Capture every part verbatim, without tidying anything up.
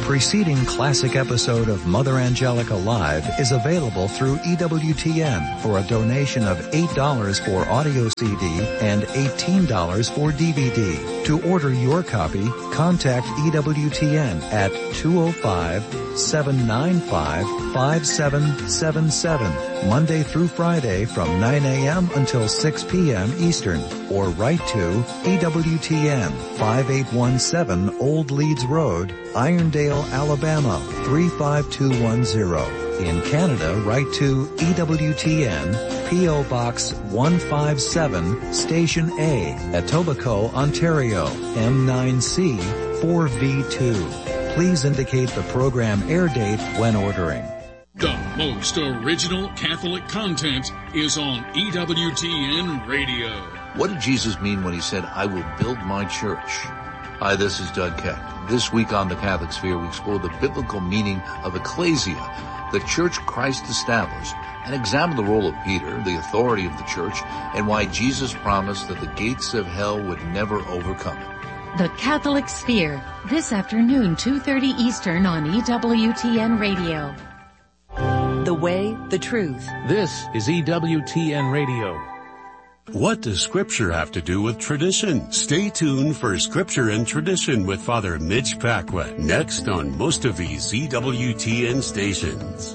preceding classic episode of Mother Angelica Live is available through E W T N for a donation of eight dollars for audio C D and eighteen dollars for D V D. To order your copy, contact E W T N at two oh five, seven nine five, five seven seven seven, Monday through Friday from nine a.m. until six p.m. Eastern, or write to E W T N, five eight one seven Old Leeds Road, Irondale, Alabama, three five two one zero. In Canada, write to E W T N, P O Box one five seven, Station A, Etobicoke, Ontario, M nine C four V two. Please indicate the program air date when ordering. The most original Catholic content is on E W T N Radio. What did Jesus mean when he said, I will build my church? Hi, this is Doug Keck. This week on The Catholic Sphere, we explore the biblical meaning of ecclesia, the church Christ established, and examine the role of Peter, the authority of the church, and why Jesus promised that the gates of hell would never overcome it. The Catholic Sphere, this afternoon, two thirty Eastern on E W T N Radio. The way, the truth. This is E W T N Radio. What does Scripture have to do with tradition? Stay tuned for Scripture and Tradition with Father Mitch Pacwa, next on most of these E W T N stations.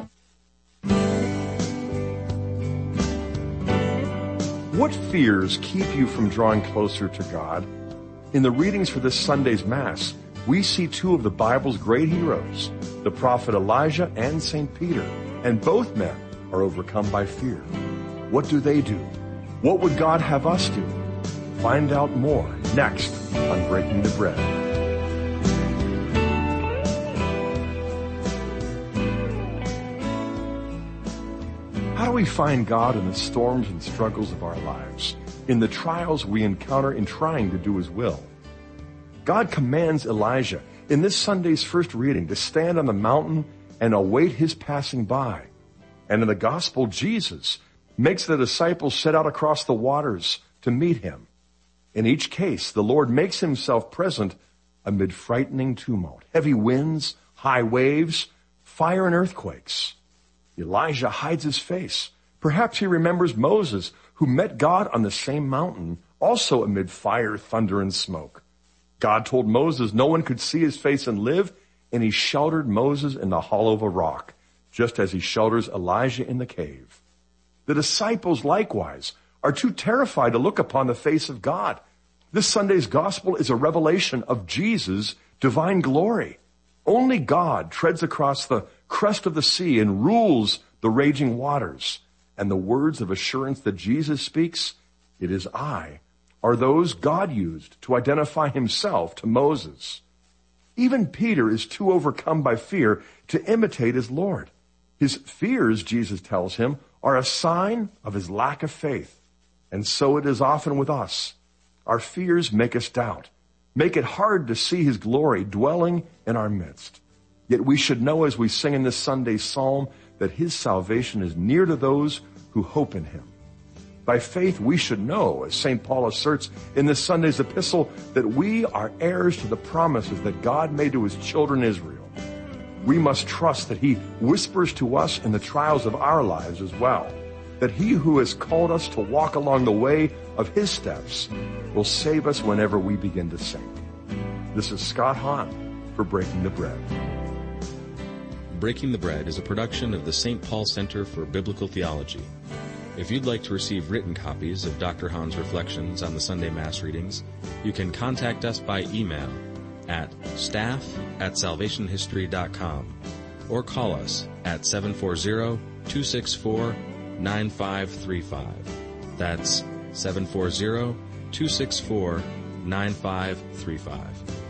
What fears keep you from drawing closer to God? In the readings for this Sunday's Mass, we see two of the Bible's great heroes, the prophet Elijah and Saint Peter, and both men are overcome by fear. What do they do? What would God have us do? Find out more next on Breaking the Bread. How do we find God in the storms and struggles of our lives, in the trials we encounter in trying to do His will? God commands Elijah in this Sunday's first reading to stand on the mountain and await His passing by. And in the Gospel, Jesus makes the disciples set out across the waters to meet Him. In each case, the Lord makes Himself present amid frightening tumult, heavy winds, high waves, fire and earthquakes. Elijah hides his face. Perhaps he remembers Moses, who met God on the same mountain, also amid fire, thunder, and smoke. God told Moses no one could see his face and live, and He sheltered Moses in the hollow of a rock, just as He shelters Elijah in the cave. The disciples, likewise, are too terrified to look upon the face of God. This Sunday's gospel is a revelation of Jesus' divine glory. Only God treads across the crest of the sea and rules the raging waters. And the words of assurance that Jesus speaks, "It is I," are those God used to identify Himself to Moses. Even Peter is too overcome by fear to imitate his Lord. His fears, Jesus tells him, are a sign of his lack of faith. And so it is often with us. Our fears make us doubt, make it hard to see His glory dwelling in our midst. Yet we should know, as we sing in this Sunday's psalm, that His salvation is near to those who hope in Him. By faith, we should know, as Saint Paul asserts in this Sunday's epistle, that we are heirs to the promises that God made to His children Israel. We must trust that He whispers to us in the trials of our lives as well, that He who has called us to walk along the way of His steps will save us whenever we begin to sink. This is Scott Hahn for Breaking the Bread. Breaking the Bread is a production of the Saint Paul Center for Biblical Theology. If you'd like to receive written copies of Doctor Hahn's reflections on the Sunday Mass readings, you can contact us by email at staff at salvationhistory dot com or call us at seven four zero, two six four, nine five three five. That's seven four zero, two six four, nine five three five.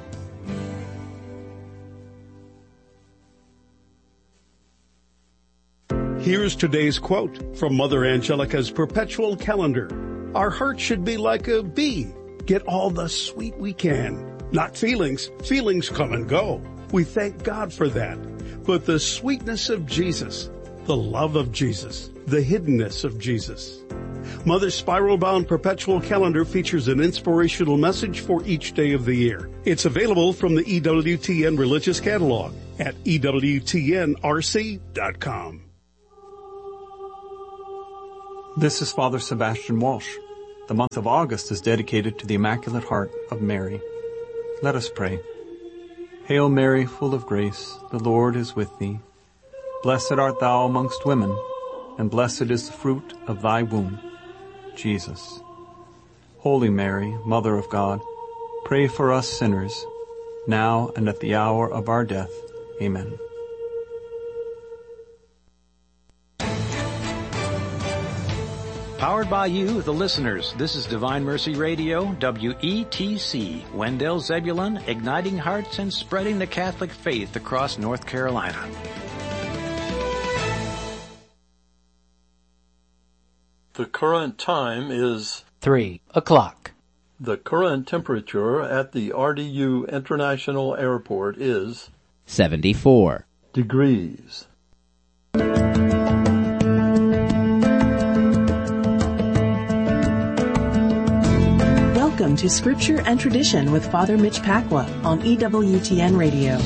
Here's today's quote from Mother Angelica's perpetual calendar. Our heart should be like a bee. Get all the sweet we can. Not feelings. Feelings come and go. We thank God for that. But the sweetness of Jesus, the love of Jesus, the hiddenness of Jesus. Mother's spiral-bound perpetual calendar features an inspirational message for each day of the year. It's available from the E W T N Religious Catalog at E W T N R C dot com. This is Father Sebastian Walsh. The month of August is dedicated to the Immaculate Heart of Mary. Let us pray. Hail Mary, full of grace, the Lord is with thee. Blessed art thou amongst women, and blessed is the fruit of thy womb, Jesus. Holy Mary, Mother of God, pray for us sinners, now and at the hour of our death. Amen. Powered by you, the listeners, this is Divine Mercy Radio, W E T C, Wendell Zebulon, igniting hearts and spreading the Catholic faith across North Carolina. The current time is three o'clock. The current temperature at the R D U International Airport is seventy-four degrees. Welcome to Scripture and Tradition with Father Mitch Pacwa on E W T N Radio.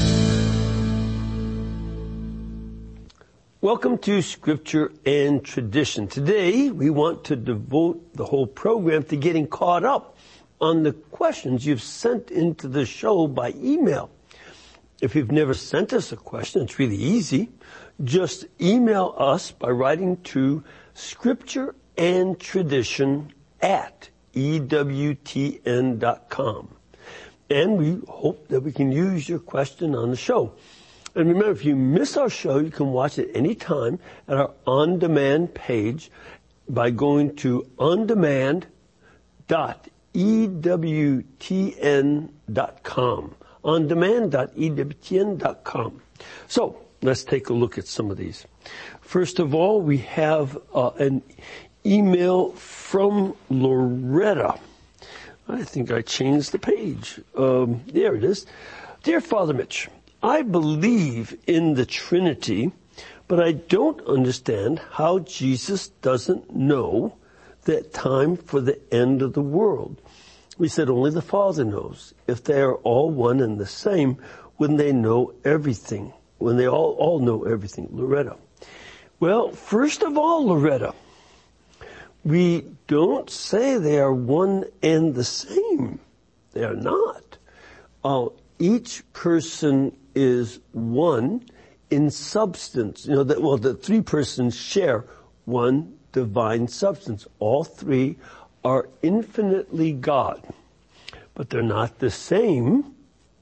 Welcome to Scripture and Tradition. Today, we want to devote the whole program to getting caught up on the questions you've sent into the show by email. If you've never sent us a question, it's really easy. Just email us by writing to Scripture and Tradition at E W T N dot com. And we hope that we can use your question on the show. And remember, if you miss our show, you can watch it anytime at our on-demand page by going to on demand dot E W T N dot com. on demand dot E W T N dot com. So, let's take a look at some of these. First of all, we have uh, an email from Loretta. I think I changed the page. Um, there it is. Dear Father Mitch, I believe in the Trinity, but I don't understand how Jesus doesn't know the time for the end of the world. We said only the Father knows. If they are all one and the same, wouldn't they know everything? When they all, all know everything. Loretta. Well, first of all, Loretta, we don't say they are one and the same. They are not. Uh, each person is one in substance. You know, that, well, the three persons share one divine substance. All three are infinitely God, but they're not the same.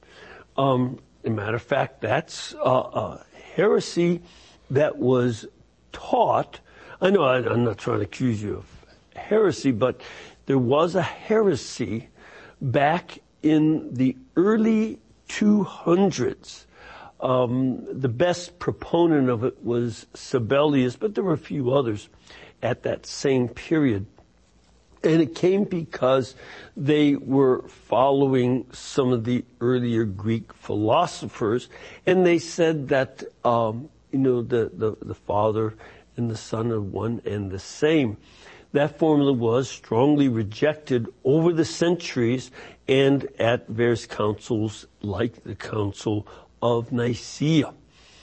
Um, as a matter of fact, that's uh, a heresy that was taught. I know I, I'm not trying to accuse you of heresy, but there was a heresy back in the early two hundreds. Um, the best proponent of it was Sabellius, but there were a few others at that same period. And it came because they were following some of the earlier Greek philosophers, and they said that, um, you know, the, the, the Father and the Son are one and the same. That formula was strongly rejected over the centuries and at various councils like the Council of Nicaea.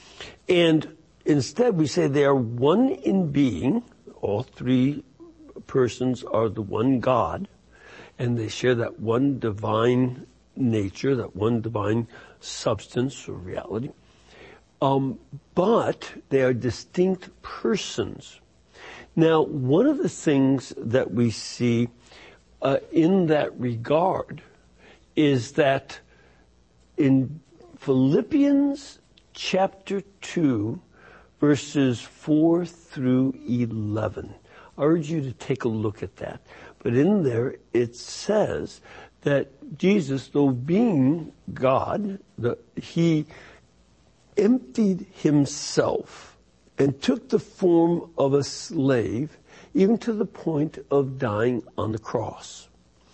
And instead we say they are one in being. All three persons are the one God, and they share that one divine nature, that one divine substance or reality. Um, but they are distinct persons. Now, one of the things that we see uh, in that regard is that in Philippians chapter two, verses four through eleven, I urge you to take a look at that. But in there, it says that Jesus, though being God, the, he emptied himself and took the form of a slave, even to the point of dying on the cross.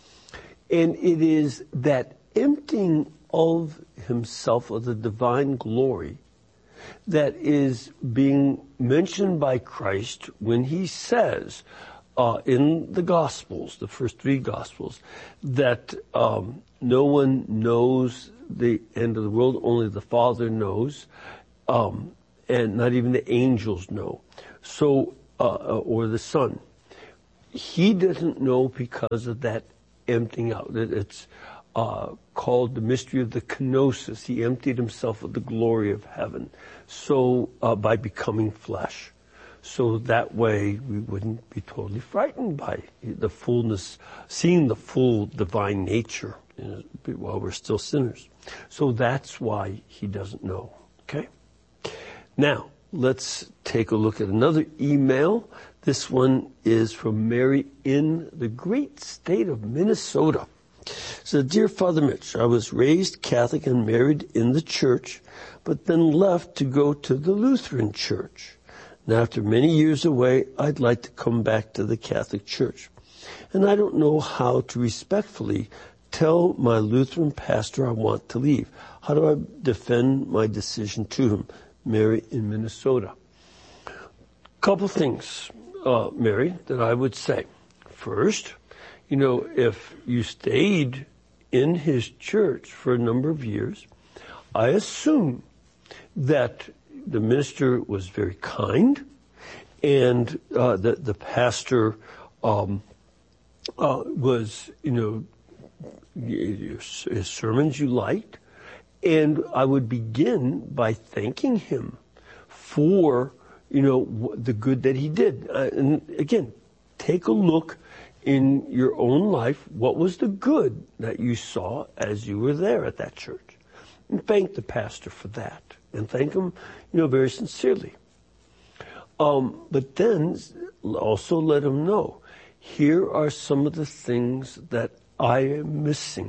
And it is that emptying of himself, of the divine glory, that is being mentioned by Christ when he says, uh, in the Gospels, the first three Gospels, that um, no one knows the end of the world, only the Father knows, um, and not even the angels know. So, uh, or the Son. He doesn't know because of that emptying out. It's uh, called the mystery of the kenosis. He emptied himself of the glory of heaven. So, uh, by becoming flesh. So that way we wouldn't be totally frightened by the fullness, seeing the full divine nature, you know, while we're still sinners. So that's why he doesn't know. Okay? Now, let's take a look at another email. This one is from Mary in the great state of Minnesota. So, dear Father Mitch, I was raised Catholic and married in the church, but then left to go to the Lutheran church. And after many years away, I'd like to come back to the Catholic Church. And I don't know how to respectfully tell my Lutheran pastor I want to leave. How do I defend my decision to him? Mary in Minnesota. Couple things, uh, Mary, that I would say. First, you know, if you stayed in his church for a number of years, I assume that the minister was very kind, and uh, the the pastor um, uh, was, you know, his sermons you liked, and I would begin by thanking him for, you know, the good that he did. Uh, and again, take a look in your own life. What was the good that you saw as you were there at that church? And thank the pastor for that. And thank him, you know, very sincerely. Um, but then also let him know, here are some of the things that I am missing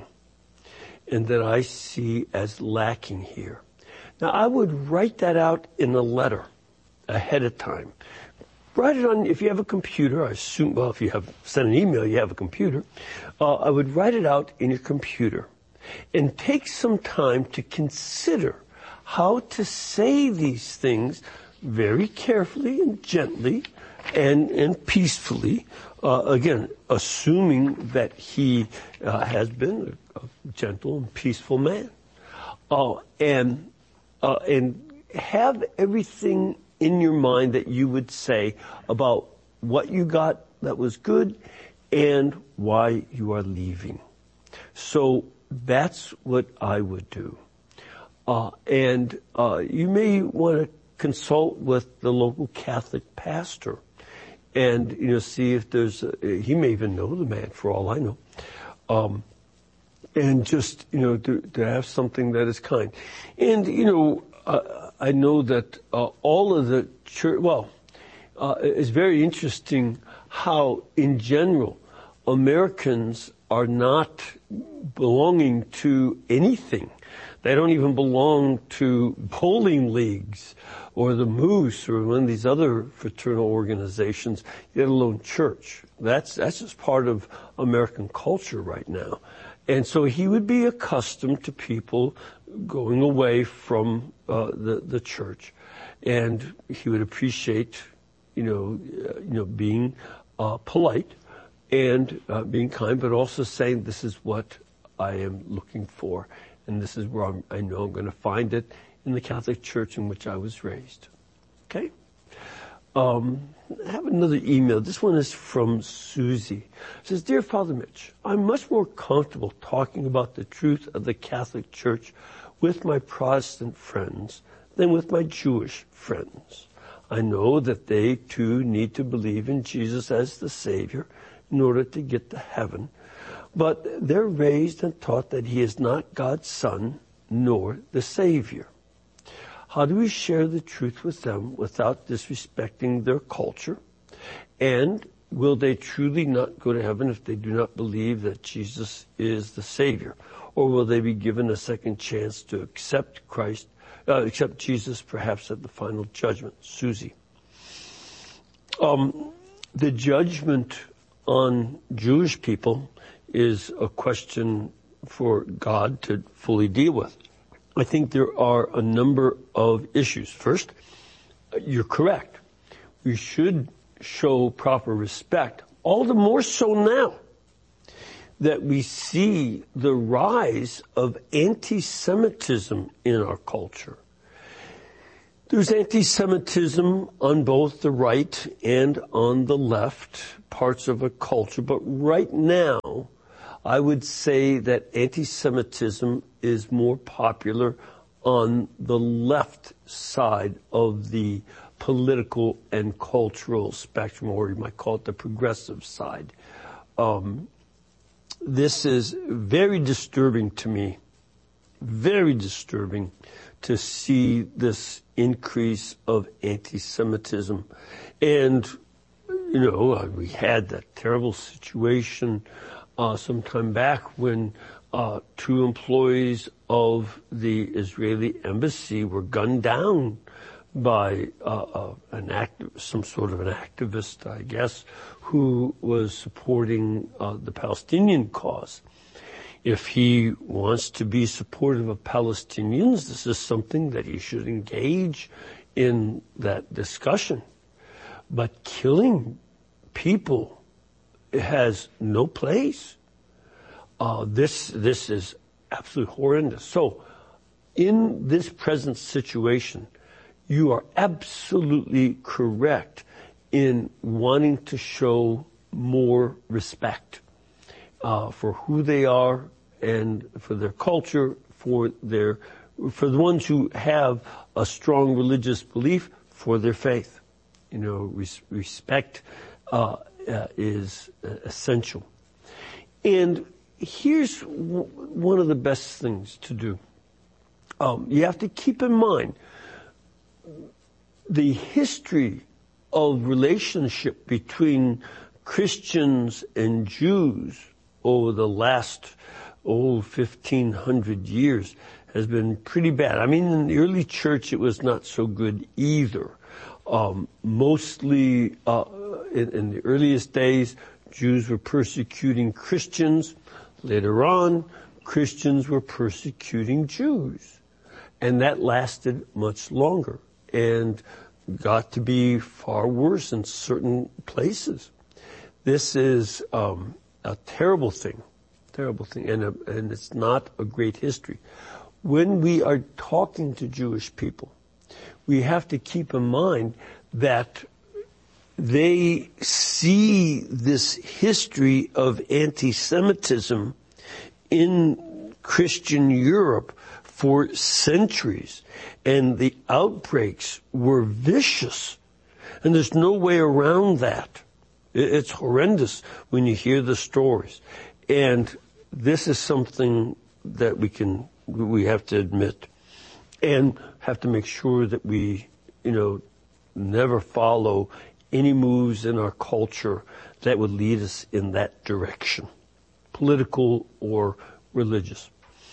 and that I see as lacking here. Now, I would write that out in a letter ahead of time. Write it on, if you have a computer, I assume, well, if you have sent an email, you have a computer. Uh, I would write it out in your computer and take some time to consider how to say these things very carefully and gently and, and peacefully, uh, again, assuming that he uh, has been a, a gentle and peaceful man. Uh, and, uh, and have everything in your mind that you would say about what you got that was good and why you are leaving. So that's what I would do. Uh, and uh, you may want to consult with the local Catholic pastor and, you know, see if there's, a, he may even know the man for all I know. Um, and just, you know, to, to have something that is kind. And, you know, uh, I know that uh, all of the church, well, uh, it's very interesting how, in general, Americans are not belonging to anything. They don't even belong to bowling leagues or the Moose or one of these other fraternal organizations, let alone church. That's that's just part of American culture right now. And so he would be accustomed to people going away from uh, the the church, and he would appreciate, you know, uh, you know, being uh, polite and uh, being kind, but also saying, "This is what I am looking for." And this is where I'm, I know I'm going to find it in the Catholic Church in which I was raised. Okay? Um, I have another email. This one is from Susie. It says, Dear Father Mitch, I'm much more comfortable talking about the truth of the Catholic Church with my Protestant friends than with my Jewish friends. I know that they too need to believe in Jesus as the Savior in order to get to heaven. But they're raised and taught that he is not God's Son, nor the Savior. How do we share the truth with them without disrespecting their culture? And will they truly not go to heaven if they do not believe that Jesus is the Savior? Or will they be given a second chance to accept Christ, uh, accept Jesus perhaps at the final judgment? Susie. Um, the judgment on Jewish people is a question for God to fully deal with. I think there are a number of issues. First, you're correct. We should show proper respect all the more so now that we see the rise of anti-Semitism in our culture. There's anti-Semitism on both the right and on the left parts of a culture, but right now, I would say that anti-Semitism is more popular on the left side of the political and cultural spectrum, or you might call it the progressive side. Um, this is very disturbing to me, very disturbing to see this increase of anti-Semitism. And, you know, we had that terrible situation uh, some time back when uh, two employees of the Israeli embassy were gunned down by uh, uh, an act, some sort of an activist, I guess, who was supporting uh, the Palestinian cause. If he wants to be supportive of Palestinians, this is something that he should engage in that discussion. But killing people has no place. Uh, this this is absolutely horrendous. So, in this present situation, you are absolutely correct in wanting to show more respect uh, for who they are and for their culture, for their, for the ones who have a strong religious belief, for their faith. You know, res- respect uh, uh, is uh, essential. And here's w- one of the best things to do. Um, you have to keep in mind the history of relationship between Christians and Jews over the last, oh, fifteen hundred years has been pretty bad. I mean, in the early church, it was not so good either. Um, mostly, uh, in, in the earliest days, Jews were persecuting Christians. Later on, Christians were persecuting Jews. And that lasted much longer and got to be far worse in certain places. This is um, a terrible thing, terrible thing, and, a, and it's not a great history. When we are talking to Jewish people, we have to keep in mind that they see this history of anti-Semitism in Christian Europe for centuries, and the outbreaks were vicious, and there's no way around that. It's horrendous when you hear the stories, and this is something that we can, we have to admit, and have to make sure that we, you know, never follow any moves in our culture that would lead us in that direction, political or religious.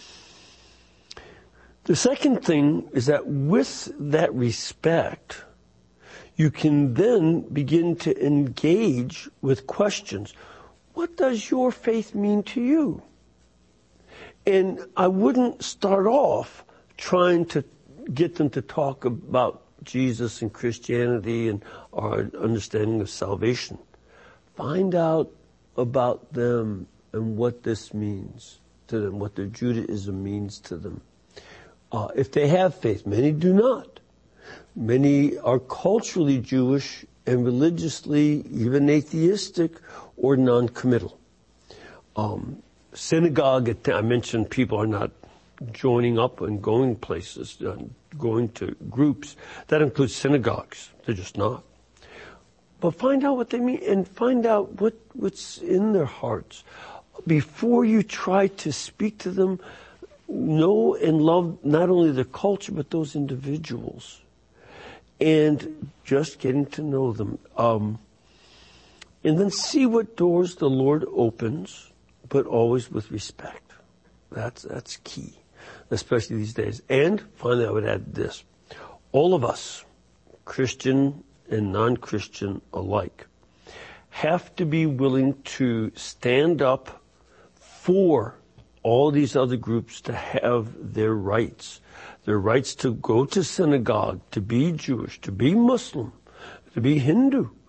The second thing is that with that respect, you can then begin to engage with questions. What does your faith mean to you? And I wouldn't start off trying to get them to talk about Jesus and Christianity and our understanding of salvation. Find out about them and what this means to them, what their Judaism means to them. Uh, if they have faith, many do not. Many are culturally Jewish and religiously even atheistic or non-committal. Um, synagogue, I mentioned people are not joining up and going places, uh, going to groups. That includes synagogues. They're just not. But find out what they mean and find out what, what's in their hearts. Before you try to speak to them, know and love not only the culture, but those individuals. And just getting to know them. Um, and then see what doors the Lord opens, but always with respect. That's, that's key, especially these days. And finally, I would add this. All of us, Christian and non-Christian alike, have to be willing to stand up for all these other groups to have their rights. Their rights to go to synagogue, to be Jewish, to be Muslim, to be Hindu,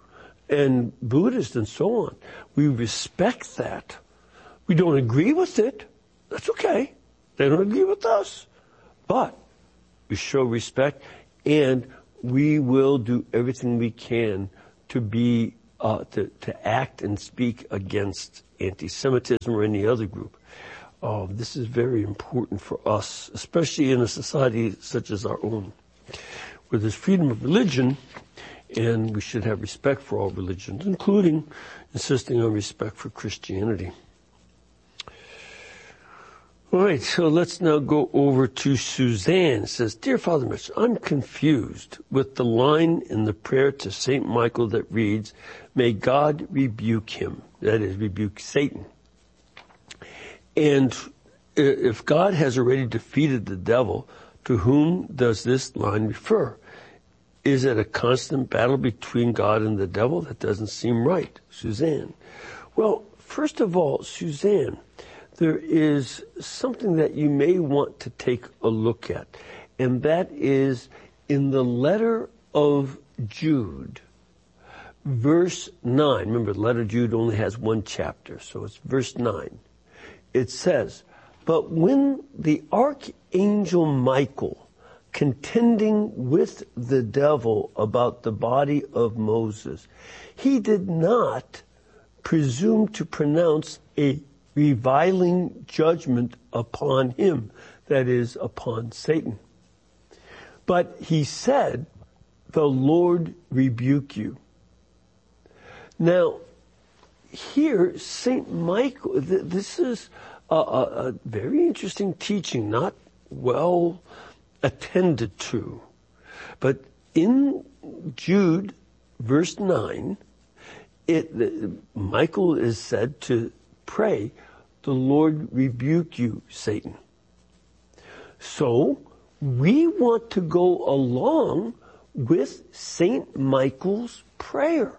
and Buddhist and so on. We respect that. We don't agree with it. That's okay. They don't agree with us. But we show respect, and we will do everything we can to be, uh, to, to act and speak against anti-Semitism or any other group. Uh, this is very important for us, especially in a society such as our own, where there's freedom of religion, and we should have respect for all religions, including insisting on respect for Christianity. All right, so let's now go over to Suzanne. It says, Dear Father Mitch, I'm confused with the line in the prayer to Saint Michael that reads, May God rebuke him. That is, rebuke Satan. And if God has already defeated the devil, to whom does this line refer? Is it a constant battle between God and the devil? That doesn't seem right, Suzanne. Well, first of all, Suzanne, there is something that you may want to take a look at, and that is in the letter of Jude, verse nine. Remember, the letter of Jude only has one chapter, so it's verse nine. It says, But when the archangel Michael, contending with the devil about the body of Moses, he did not presume to pronounce a reviling judgment upon him, that is, upon Satan. But he said, The Lord rebuke you. Now, here, Saint Michael, th- this is a, a, a very interesting teaching, not well attended to. But in Jude, verse nine, it, the, Michael is said to pray, The Lord rebuke you, Satan. So, we want to go along with Saint Michael's prayer.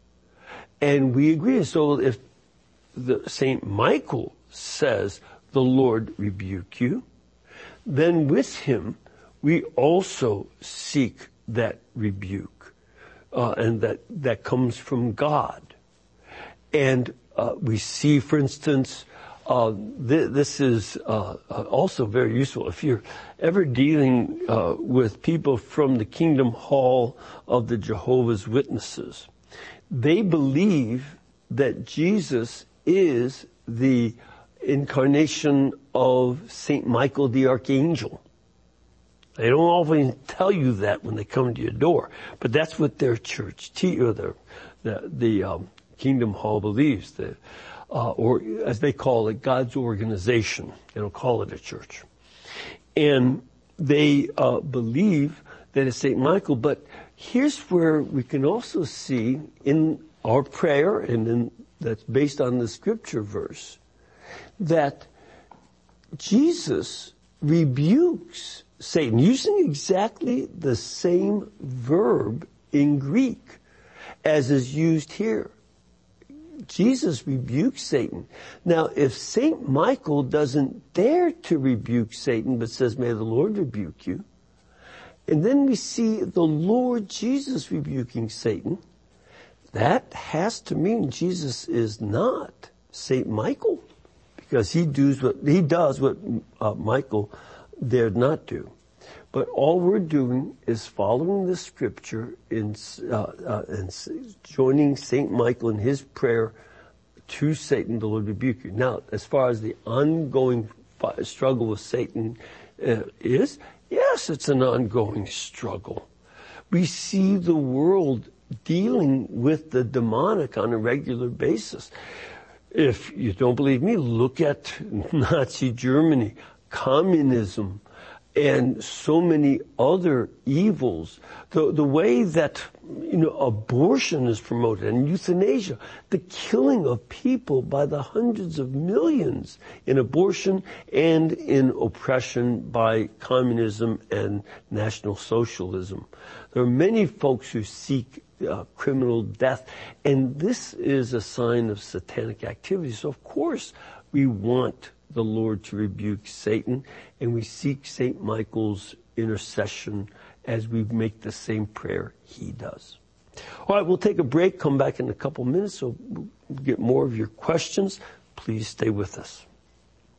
And we agree. So if the Saint Michael says, The Lord rebuke you, then with him we also seek that rebuke. Uh, and that, that comes from God. And uh, we see, for instance, uh, th- this is uh, uh, also very useful. If you're ever dealing uh, with people from the Kingdom Hall of the Jehovah's Witnesses, they believe that Jesus is the incarnation of Saint Michael the Archangel. They don't often tell you that when they come to your door, but that's what their church, te- or the the, the um, Kingdom Hall believes, the, uh, or as they call it, God's organization. They don't call it a church, and they uh, believe that it's Saint Michael. But here's where we can also see in our prayer, and in, that's based on the scripture verse, that Jesus rebukes Satan, using exactly the same verb in Greek as is used here. Jesus rebukes Satan. Now, if Saint Michael doesn't dare to rebuke Satan, but says, May the Lord rebuke you, and then we see the Lord Jesus rebuking Satan, that has to mean Jesus is not Saint Michael, because he does what, he does what uh, Michael dared not do. But all we're doing is following the scripture in, uh, uh, and joining Saint Michael in his prayer to Satan, the Lord rebuke you. Now, as far as the ongoing struggle with Satan uh, is, yes, it's an ongoing struggle. We see the world dealing with the demonic on a regular basis. If you don't believe me, look at Nazi Germany, communism, and so many other evils. The, the way that, you know, abortion is promoted and euthanasia, the killing of people by the hundreds of millions in abortion and in oppression by communism and National Socialism. There are many folks who seek uh, criminal death, and this is a sign of satanic activity. So of course we want the Lord to rebuke Satan, and we seek Saint Michael's intercession as we make the same prayer he does. All right, we'll take a break, come back in a couple minutes, so we'll get more of your questions. Please stay with us.